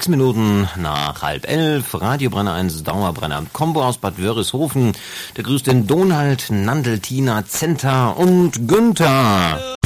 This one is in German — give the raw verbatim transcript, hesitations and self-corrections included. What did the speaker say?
sechs Minuten nach halb elf. Radio Brenner eins, Dauerbrenner. Combo aus Bad Wörishofen. Der grüßt den Donald, Nandel, Tina, Zenta und Günther.